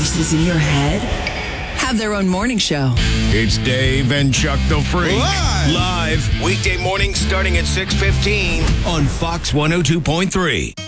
voices in your head have their own morning show. It's Dave and Chuck the Freak. Live weekday mornings starting at 6:15 on Fox 102.3.